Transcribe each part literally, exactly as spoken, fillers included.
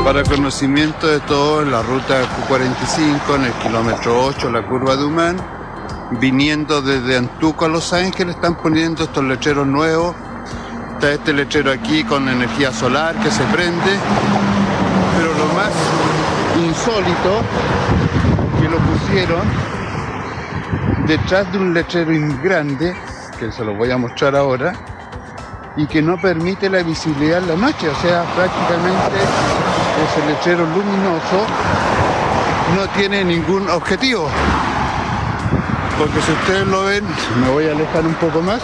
Para conocimiento de todos, en la ruta Q cuarenta y cinco, en el kilómetro ocho, la curva de Humán, viniendo desde Antuco a Los Ángeles, están poniendo estos lecheros nuevos. Está este lechero aquí con energía solar que se prende, pero lo más insólito que lo pusieron detrás de un lechero grande, que se lo voy a mostrar ahora, y que no permite la visibilidad en la noche, o sea, prácticamente ese lechero luminoso no tiene ningún objetivo. Porque si ustedes lo ven, me voy a alejar un poco más.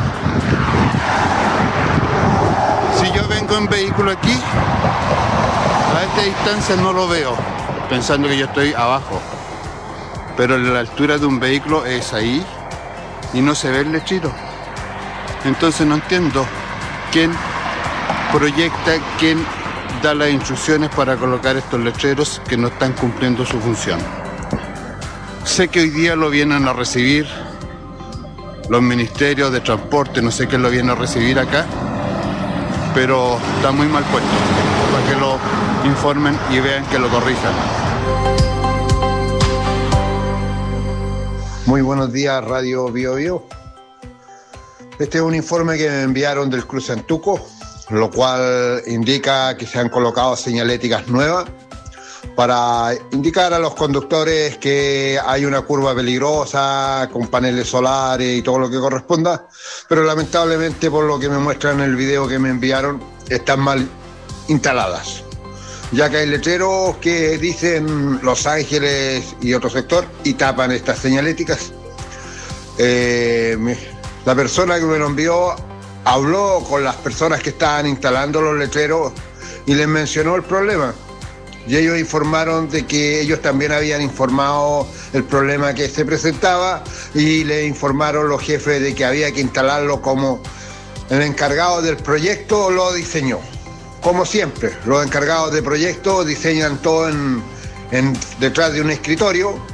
Si yo vengo en vehículo aquí, a esta distancia no lo veo, pensando que yo estoy abajo. Pero la altura de un vehículo es ahí y no se ve el lechero. Entonces no entiendo quién proyecta, quién da las instrucciones para colocar estos lecheros que no están cumpliendo su función. Sé que hoy día lo vienen a recibir los ministerios de transporte, no sé quién lo viene a recibir acá, pero está muy mal puesto, para que lo informen y vean que lo corrijan. Muy buenos días, Radio Bio Bio. Este es un informe que me enviaron del cruce Antuco, lo cual indica que se han colocado señaléticas nuevas para indicar a los conductores que hay una curva peligrosa con paneles solares y todo lo que corresponda, pero lamentablemente, por lo que me muestran en el video que me enviaron, están mal instaladas, ya que hay letreros que dicen Los Ángeles y otro sector y tapan estas señaléticas. Eh, la persona que me lo envió habló con las personas que estaban instalando los letreros y les mencionó el problema. Y ellos informaron de que ellos también habían informado el problema que se presentaba y le informaron los jefes de que había que instalarlo como el encargado del proyecto lo diseñó. Como siempre, los encargados de proyecto diseñan todo en, en, detrás de un escritorio